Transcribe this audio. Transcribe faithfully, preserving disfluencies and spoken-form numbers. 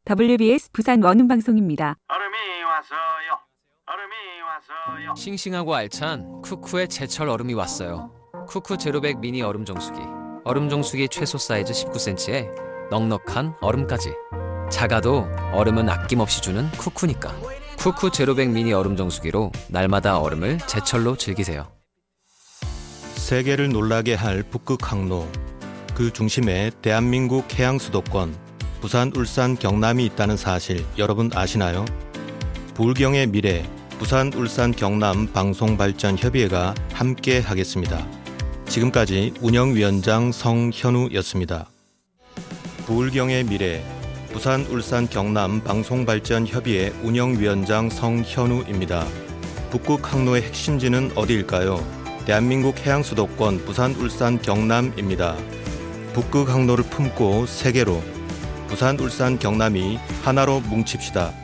더블유비에스 부산 원음방송입니다. 얼음이 왔어요. 얼음이 왔어요. 싱싱하고 알찬 쿠쿠의 제철 얼음이 왔어요. 쿠쿠 제로백 미니 얼음 정수기. 얼음 정수기 최소 사이즈 십구 센티미터에 넉넉한 얼음까지. 작아도 얼음은 아낌없이 주는 쿠쿠니까. 쿠쿠 제로백 미니 얼음 정수기로 날마다 얼음을 제철로 즐기세요. 세계를 놀라게 할 북극 항로. 그 중심에 대한민국 해양 수도권 부산, 울산, 경남이 있다는 사실 여러분 아시나요? 부울경의 미래 부산, 울산, 경남 방송발전협의회가 함께 하겠습니다. 지금까지 운영위원장 성현우였습니다. 부울경의 미래 부산, 울산, 경남 방송발전협의회 운영위원장 성현우입니다. 북극 항로의 핵심지는 어디일까요? 대한민국 해양 수도권 부산, 울산, 경남입니다. 북극 항로를 품고 세계로 부산, 울산, 경남이 하나로 뭉칩시다.